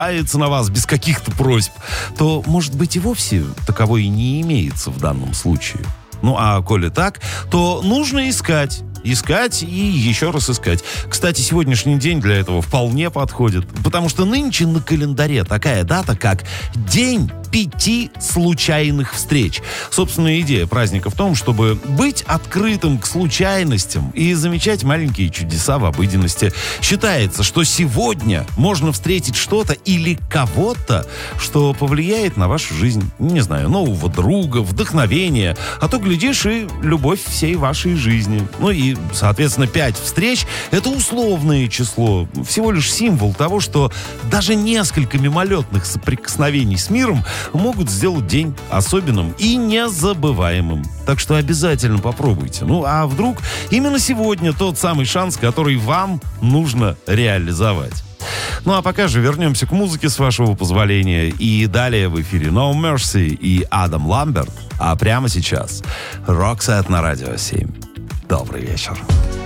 ается на вас без каких-то просьб, то, может быть, и вовсе таковой и не имеется в данном случае. Ну, а коли так, то нужно искать. Искать и еще раз искать. Кстати, сегодняшний день для этого вполне подходит, потому что нынче на календаре такая дата, как День 5 случайных встреч. Собственная идея праздника в том, чтобы быть открытым к случайностям и замечать маленькие чудеса в обыденности. Считается, что сегодня можно встретить что-то или кого-то, что повлияет на вашу жизнь. Не знаю, нового друга, вдохновения, а то, глядишь, и любовь всей вашей жизни. Ну и, соответственно, 5 встреч — это условное число. Всего лишь символ того, что даже несколько мимолетных соприкосновений с миром могут сделать день особенным и незабываемым. Так что обязательно попробуйте. Ну, а вдруг именно сегодня тот самый шанс, который вам нужно реализовать. Ну, а пока же вернемся к музыке, с вашего позволения. И далее в эфире No Mercy и Адам Ламберт. А прямо сейчас Roxette на Радио 7. Добрый вечер.